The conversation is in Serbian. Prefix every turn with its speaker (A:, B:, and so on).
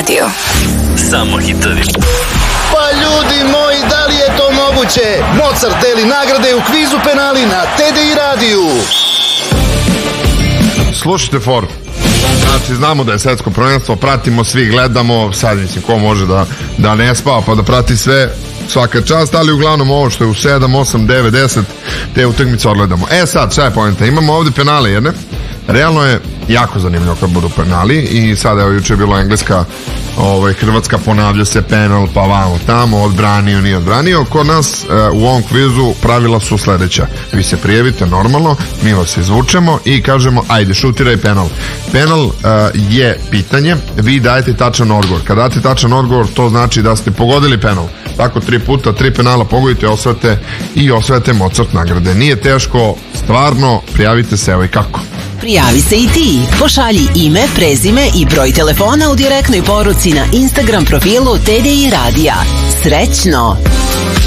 A: Radio.
B: Samo hitovi.
C: Pa ljudi moji, da li je to moguće? Mozart deli nagrade u kvizu penali na TDI radiju.
D: Slušajte foru. Znači, znamo da je svetsko prvenstvo, pratimo svi, gledamo, sad mislim, ko može da ne spava pa da prati sve, svaka čast, ali uglavnom ovo što je u 7, 8, 9, 10, te utakmice odgledamo. Sad, šta je poenta? Imamo ovde penale jedne, realno je jako zanimljivo kad budu penali i sada evo juče je bilo Engleska, Hrvatska, ponavlja se penal, pa vamo tamo, odbranio, nije odbranio. Kod nas u ovom kvizu pravila su sledeća: vi se prijavite normalno, mi vas izvučemo i kažemo ajde šutiraj penal. Penal je pitanje, vi dajete tačan odgovor. Kad date tačan odgovor, to znači da ste pogodili penal. Tako 3 puta, 3 penala pogodite, osvajate Mozart nagrade. Nije teško, stvarno, prijavite se, evo i kako.
E: Prijavi se i ti. Pošalji ime, prezime i broj telefona u direktnoj poruci na Instagram profilu TDI Radija. Srećno!